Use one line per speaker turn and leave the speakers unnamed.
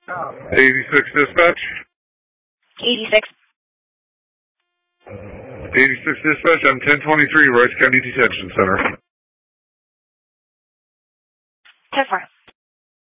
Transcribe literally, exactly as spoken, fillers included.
eighty-six dispatch.
eighty-six.
eighty-six dispatch, I'm ten twenty-three, Rice County Detention Center.
ten four.